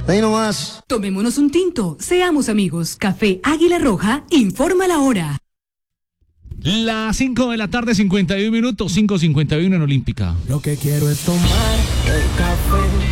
Ahí nomás. Tomémonos un tinto, seamos amigos. Café Águila Roja, informa la hora. Las 5 de la tarde, 51 minutos, 5:51 en Olímpica. Lo que quiero es tomar el café.